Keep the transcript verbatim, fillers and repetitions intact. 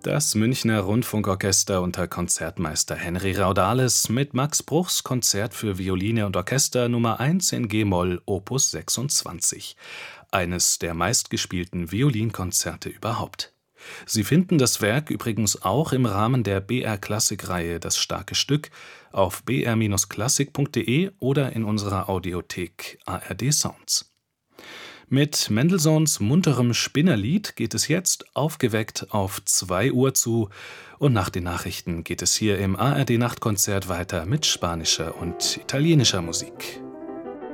Das Münchner Rundfunkorchester unter Konzertmeister Henry Raudales mit Max Bruchs Konzert für Violine und Orchester Nummer eins in G-Moll Opus sechsundzwanzig. Eines der meistgespielten Violinkonzerte überhaupt. Sie finden das Werk übrigens auch im Rahmen der B R-Klassik-Reihe Das starke Stück auf b r klassik punkt d e oder in unserer Audiothek A R D Sounds. Mit Mendelssohns munterem Spinnerlied geht es jetzt aufgeweckt auf zwei Uhr zu und nach den Nachrichten geht es hier im A R D Nachtkonzert weiter mit spanischer und italienischer Musik.